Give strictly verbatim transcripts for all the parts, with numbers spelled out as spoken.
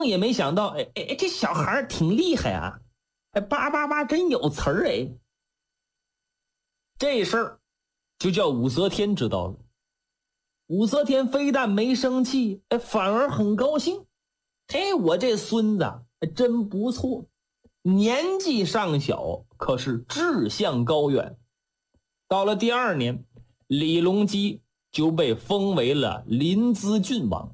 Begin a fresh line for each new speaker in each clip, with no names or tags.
也没想到，哎哎，这小孩挺厉害啊，哎，叭叭叭真有词儿哎。这事儿就叫武则天知道了。武则天非但没生气，哎，反而很高兴。嘿，我这孙子真不错，年纪尚小，可是志向高远。到了第二年，李隆基就被封为了临淄郡王。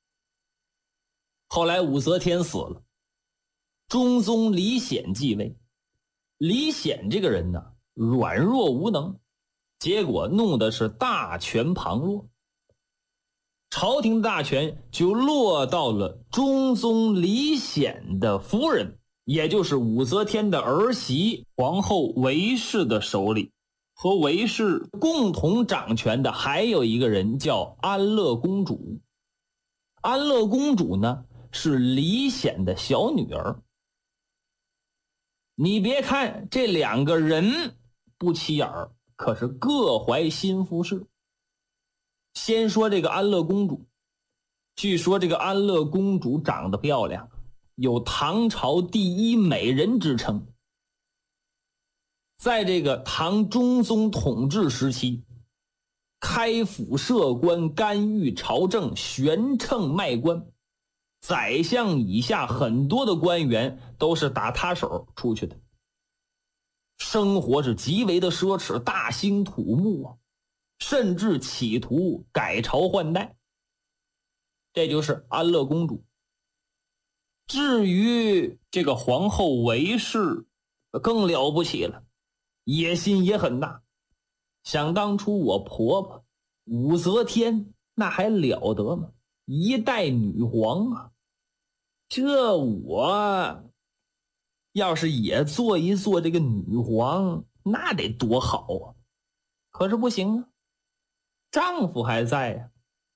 后来武则天死了，中宗李显继位。李显这个人呢，软弱无能，结果弄的是大权旁落，朝廷大权就落到了中宗李显的夫人，也就是武则天的儿媳皇后韦氏的手里。和韦氏共同掌权的还有一个人叫安乐公主。安乐公主呢，是李显的小女儿。你别看这两个人不起眼儿，可是各怀心腹事。先说这个安乐公主，据说这个安乐公主长得漂亮，有唐朝第一美人之称。在这个唐中宗统治时期，开府设官，干预朝政，悬称卖官，宰相以下很多的官员都是打他手出去的，生活是极为的奢侈，大兴土木啊，甚至企图改朝换代。这就是安乐公主。至于这个皇后韦氏更了不起了，野心也很大。想当初我婆婆武则天那还了得吗？一代女皇啊，这我要是也做一做这个女皇，那得多好啊！可是不行啊，丈夫还在啊，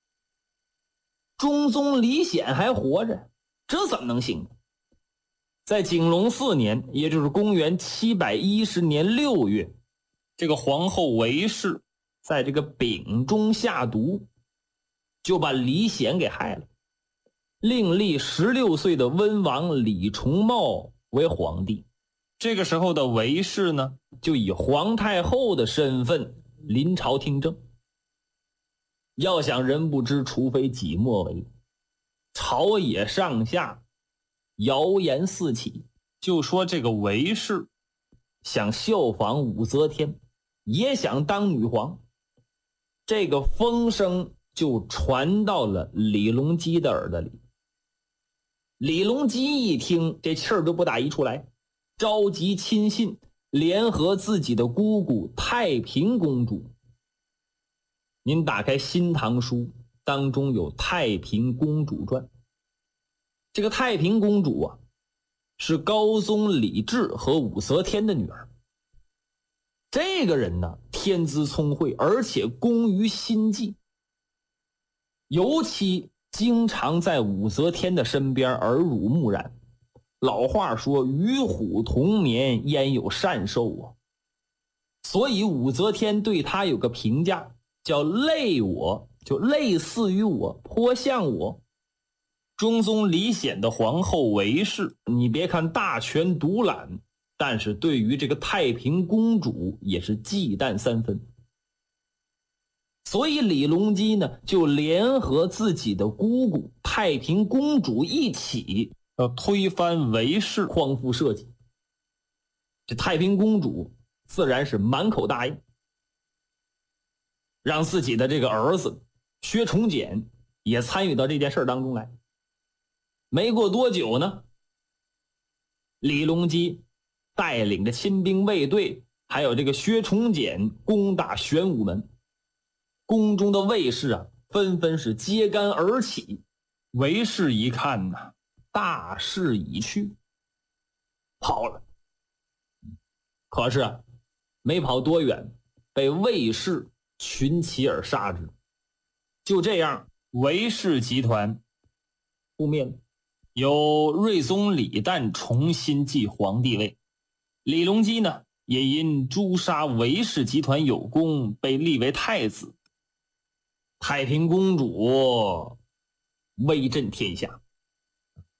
中宗李显还活着，这怎么能行？在景隆四年，也就是公元七百一十年六月，这个皇后韦氏在这个饼中下毒，就把李显给害了，另立十六岁的温王李重茂为皇帝。这个时候的韦氏呢，就以皇太后的身份临朝听政。要想人不知，除非己莫为，朝野上下谣言四起，就说这个韦氏想效仿武则天，也想当女皇。这个风声就传到了李隆基的耳朵里。李隆基一听，这气儿都不打一处来，召集亲信，联合自己的姑姑太平公主。您打开《新唐书》，当中有太平公主传。这个太平公主啊，是高宗李治和武则天的女儿。这个人呢，天资聪慧，而且工于心计，尤其经常在武则天的身边耳濡目染。老话说，与虎同眠，焉有善兽啊。所以武则天对他有个评价，叫类我，就类似于我，颇像我。中宗李显的皇后韦氏，你别看大权独揽，但是对于这个太平公主也是忌惮三分。所以李隆基呢，就联合自己的姑姑太平公主一起要推翻韦氏匡复社稷。这太平公主自然是满口答应，让自己的这个儿子薛崇简也参与到这件事当中来。没过多久呢，李隆基带领着亲兵卫队，还有这个薛崇简攻打玄武门。宫中的卫士啊，纷纷是揭竿而起。韦氏一看呐，大势已去，跑了。可是啊，没跑多远，被卫士群起而杀之。就这样，韦氏集团覆灭了。由睿宗李旦重新继皇帝位。李隆基呢，也因诛杀韦氏集团有功，被立为太子。太平公主威震天下。